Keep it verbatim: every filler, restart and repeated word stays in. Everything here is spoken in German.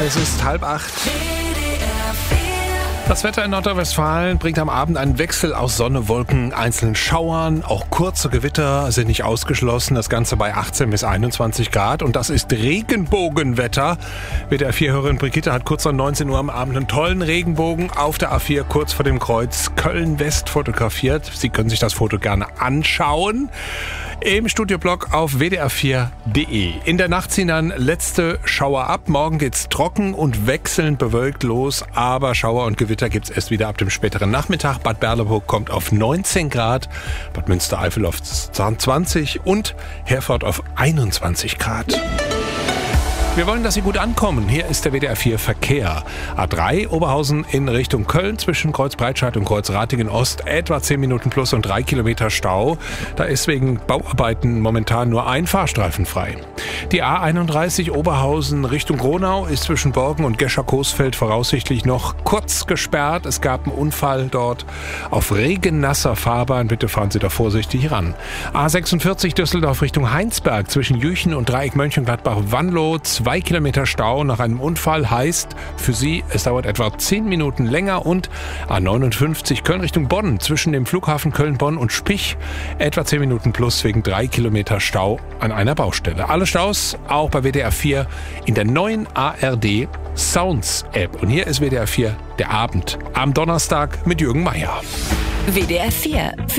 Es ist halb acht. Das Wetter in Nordrhein-Westfalen bringt am Abend einen Wechsel aus Sonne, Wolken, einzelnen Schauern. Auch kurze Gewitter sind nicht ausgeschlossen. Das Ganze bei achtzehn bis einundzwanzig Grad. Und das ist Regenbogenwetter. W D R vier-Hörerin Brigitte hat kurz nach neunzehn Uhr am Abend einen tollen Regenbogen auf der A vier kurz vor dem Kreuz Köln-West fotografiert. Sie können sich das Foto gerne anschauen. Im Studioblog auf w d r vier punkt d e. In der Nacht ziehen dann letzte Schauer ab. Morgen geht's trocken und wechselnd bewölkt los. Aber Schauer und Gewitter gibt's erst wieder ab dem späteren Nachmittag. Bad Berleburg kommt auf neunzehn Grad, Bad Münstereifel auf zwanzig und Herford auf einundzwanzig Grad. Wir wollen, dass Sie gut ankommen. Hier ist der W D R vier Verkehr. A drei Oberhausen in Richtung Köln zwischen Kreuz Breitscheid und Kreuz Ratingen Ost. Etwa zehn Minuten plus und drei Kilometer Stau. Da ist wegen Bauarbeiten momentan nur ein Fahrstreifen frei. Die A einunddreißig Oberhausen Richtung Gronau ist zwischen Borken und Gescher-Coesfeld voraussichtlich noch kurz gesperrt. Es gab einen Unfall dort auf regennasser Fahrbahn. Bitte fahren Sie da vorsichtig ran. A sechsundvierzig Düsseldorf Richtung Heinsberg zwischen Jüchen und Dreieck Mönchengladbach-Wanlow. Zwei Kilometer Stau nach einem Unfall heißt für Sie, es dauert etwa zehn Minuten länger. Und A neunundfünfzig Köln Richtung Bonn zwischen dem Flughafen Köln-Bonn und Spich etwa zehn Minuten plus wegen drei Kilometer Stau an einer Baustelle. Alle Staus auch bei W D R vier in der neuen A R D Sounds App. Und hier ist W D R vier der Abend am Donnerstag mit Jürgen Meier. W D R vier.